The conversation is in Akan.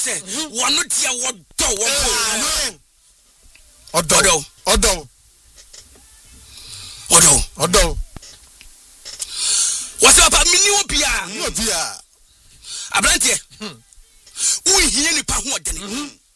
say one not here what Odo. What's up a mini Abrantie. We hear ni pa ho odene.